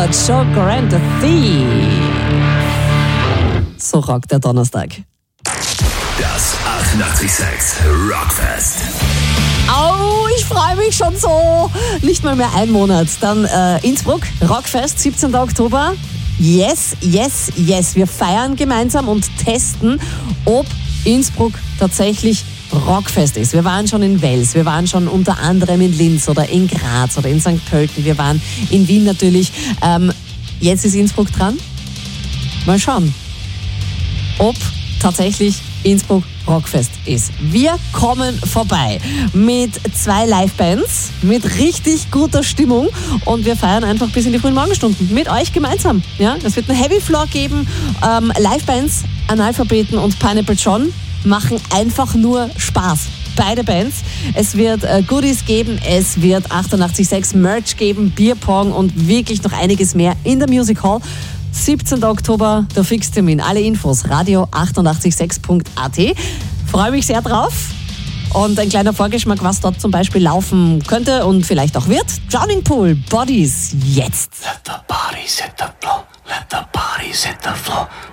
Joe Grant, The Thief. So rockt der Donnerstag. Das 886 Rockfest. Oh, ich freue mich schon so. Nicht mal mehr ein Monat. Dann Innsbruck, Rockfest, 17. Oktober. Yes, yes, yes. Wir feiern gemeinsam und testen, ob Innsbruck tatsächlich Rockfest ist. Wir waren schon in Wels, wir waren schon unter anderem in Linz oder in Graz oder in St. Pölten. Wir waren in Wien natürlich. Jetzt ist Innsbruck dran. Mal schauen, ob tatsächlich Innsbruck Rockfest ist. Wir kommen vorbei mit 2 Livebands, mit richtig guter Stimmung und wir feiern einfach bis in die frühen Morgenstunden mit euch gemeinsam. Ja, es wird einen Heavy Floor geben. Livebands, Analphabeten und Pineapple John machen einfach nur Spaß. Beide Bands. Es wird Goodies geben, es wird 886 Merch geben, Bierpong und wirklich noch einiges mehr in der Music Hall. 17. Oktober, der Fixtermin. Alle Infos, radio886.at. Freue mich sehr drauf. Und ein kleiner Vorgeschmack, was dort zum Beispiel laufen könnte und vielleicht auch wird. Drowning Pool, Bodies, jetzt. Let the bodies hit the floor. Let the bodies hit the floor.